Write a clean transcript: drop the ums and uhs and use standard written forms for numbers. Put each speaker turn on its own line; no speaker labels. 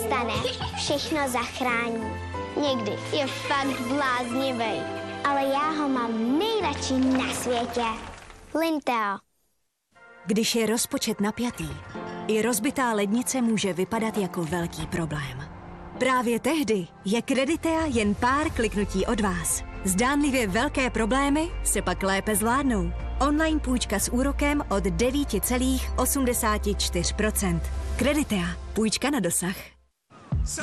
nestane. Všechno zachrání. Někdy je fakt bláznivý. Ale já ho mám nejradši na světě. Linteo.
Když je rozpočet napjatý, i rozbitá lednice může vypadat jako velký problém. Právě tehdy je Creditea jen pár kliknutí od vás. Zdánlivě velké problémy se pak lépe zvládnou. Online půjčka s úrokem od 9,84%. Creditea. Půjčka na dosah.